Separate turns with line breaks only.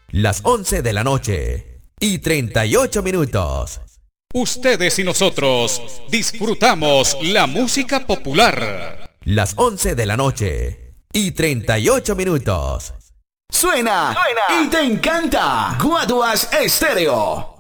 Las 11 de la noche y 38 minutos.
Ustedes y nosotros disfrutamos la música popular.
Las 11 de la noche y 38 minutos.
Suena y te encanta. Guaduas Estéreo.